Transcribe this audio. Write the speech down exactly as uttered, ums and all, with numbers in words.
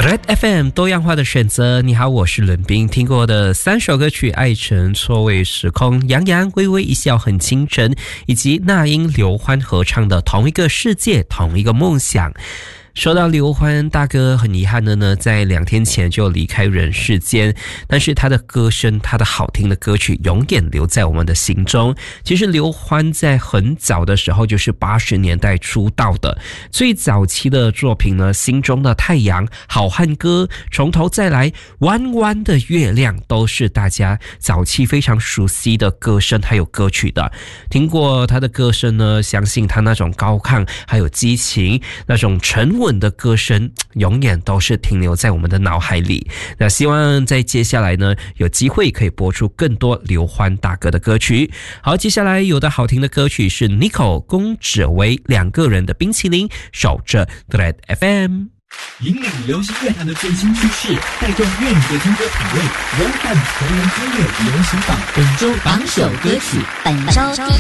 Red F M 多样化的选择，你好，我是伦斌。听过的三首歌曲《爱城》、错位时空、杨洋微微一笑很倾城，以及那英刘欢合唱的同一个世界同一个梦想。说到刘欢大哥，很遗憾的呢，在两天前就离开人世间，但是他的歌声，他的好听的歌曲永远留在我们的心中。其实刘欢在很早的时候就是八十年代出道的，最早期的作品呢，心中的太阳、好汉歌、从头再来、弯弯的月亮，都是大家早期非常熟悉的歌声还有歌曲的。听过他的歌声呢，相信他那种高亢还有激情，那种沉稳的歌声永远都是停留在我们的脑海里。那希望在接下来呢，有机会可以播出更多刘欢大哥的歌曲。好，接下来有的好听的歌曲是 Nico 龚芷薇两个人的冰淇淋，守着 Red F M， 引领流行乐坛的最新趋势，带动粤语的听歌品味，柔感成人音乐流行榜本周榜首歌曲， 本周第